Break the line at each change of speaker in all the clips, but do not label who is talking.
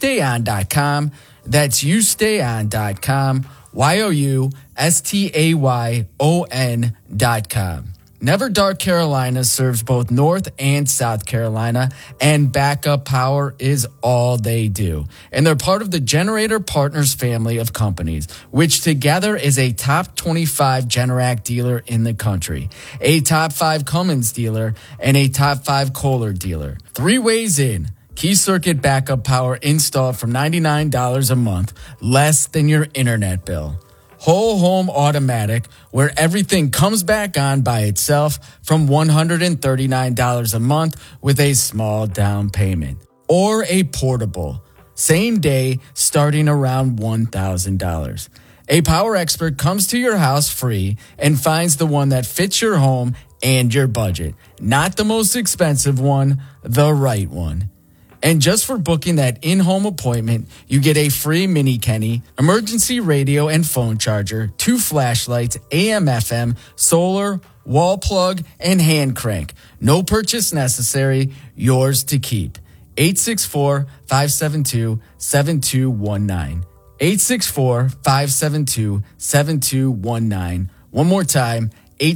YouStayOn.com. That's YouStayOn.com. YouStayOn.com. Never Dark Carolina serves both North and South Carolina, and backup power is all they do. And they're part of the Generator Partners family of companies, which together is a top 25 Generac dealer in the country, a top 5 Cummins dealer, and a top 5 Kohler dealer. 3 ways in. Key circuit backup power installed for $99 a month, less than your internet bill. Whole home automatic, where everything comes back on by itself, from $139 a month with a small down payment. Or a portable, same day, starting around $1,000. A power expert comes to your house free and finds the one that fits your home and your budget. Not the most expensive one, the right one. And just for booking that in-home appointment, you get a free mini Kenny, emergency radio and phone charger, 2 flashlights, AM/FM, solar, wall plug, and hand crank. No purchase necessary, yours to keep. 864-572-7219. 864-572-7219. One more time,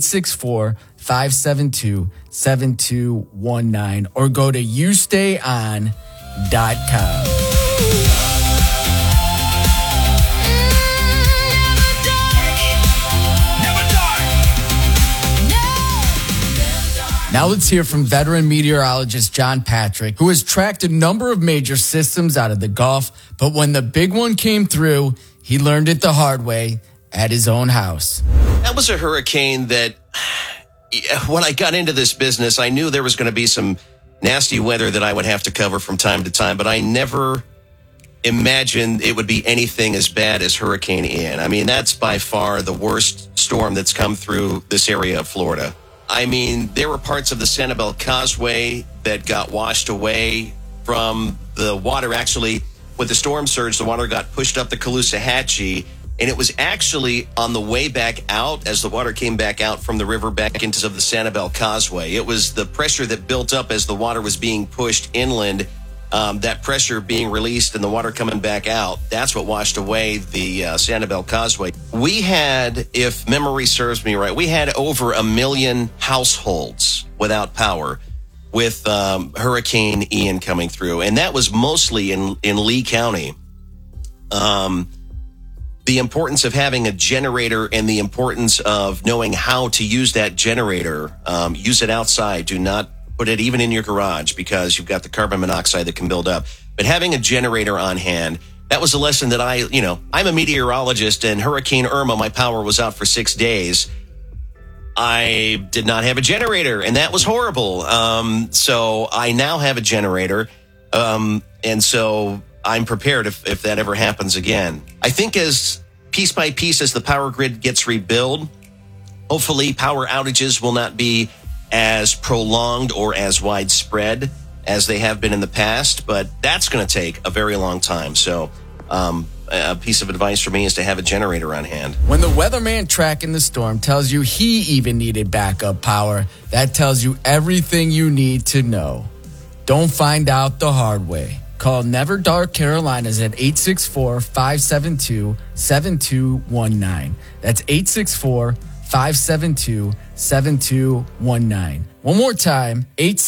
864-572-7219, or go to YouStayOn.com. Now let's hear from veteran meteorologist John Patrick, who has tracked a number of major systems out of the Gulf, but when the big one came through, he learned it the hard way at his own house.
That was a hurricane that, when I got into this business, I knew there was going to be some nasty weather that I would have to cover from time to time, but I never imagined it would be anything as bad as Hurricane Ian. I mean, that's by far the worst storm that's come through this area of Florida. I mean, there were parts of the Sanibel Causeway that got washed away from the water. Actually, with the storm surge, the water got pushed up the Caloosahatchee, and it was actually on the way back out as the water came back out from the river back into the Sanibel Causeway. It was the pressure that built up as the water was being pushed inland, that pressure being released and the water coming back out. That's what washed away the Sanibel Causeway. We had, if memory serves me right, we had over 1 million households without power with Hurricane Ian coming through, and that was mostly in Lee County. The importance of having a generator and the importance of knowing how to use that generator. Use it outside. Do not put it even in your garage because you've got the carbon monoxide that can build up. But having a generator on hand, that was a lesson that I'm a meteorologist, and Hurricane Irma, my power was out for 6 days. I did not have a generator, and that was horrible. So I now have a generator. And so I'm prepared if that ever happens again. I think as piece by piece, as the power grid gets rebuilt, hopefully power outages will not be as prolonged or as widespread as they have been in the past, but that's going to take a very long time. So a piece of advice for me is to have a generator on hand.
When the weatherman tracking the storm tells you he even needed backup power, that tells you everything you need to know. Don't find out the hard way. Call Never Dark Carolinas at 864-572-7219. That's 864-572-7219. One more time,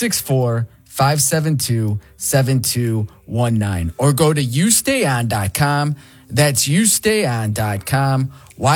864-572-7219. Or go to YouStayOn.com. That's YouStayOn.com.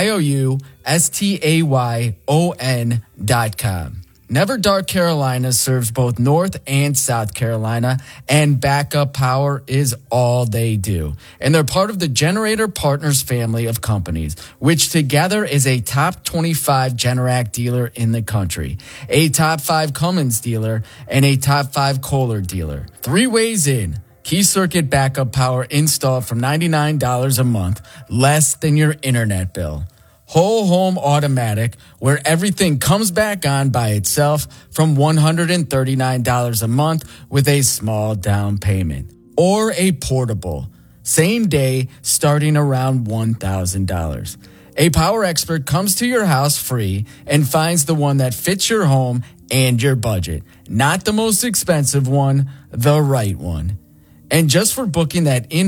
YouStayOn.com. Never Dark Carolina serves both North and South Carolina, and backup power is all they do. And they're part of the Generator Partners family of companies, which together is a top 25 Generac dealer in the country, a top 5 Cummins dealer, and a top 5 Kohler dealer. 3 ways in. Key circuit backup power installed for $99 a month, less than your internet bill. Whole home automatic, where everything comes back on by itself, from $139 a month with a small down payment. Or a portable, same day, starting around $1,000. A power expert comes to your house free and finds the one that fits your home and your budget. Not the most expensive one, the right one. And just for booking that in